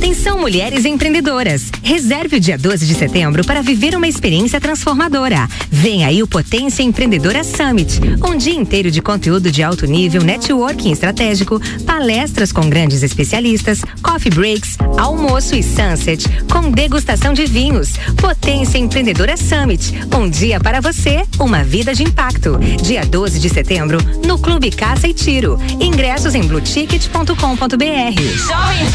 Atenção, mulheres empreendedoras. Reserve o dia 12 de setembro para viver uma experiência transformadora. Vem aí o Potência Empreendedora Summit. Um dia inteiro de conteúdo de alto nível, networking estratégico, palestras com grandes especialistas, coffee breaks, almoço e sunset, com degustação de vinhos. Potência Empreendedora Summit. Um dia para você, uma vida de impacto. Dia 12 de setembro, no Clube Caça e Tiro. Ingressos em blueticket.com.br.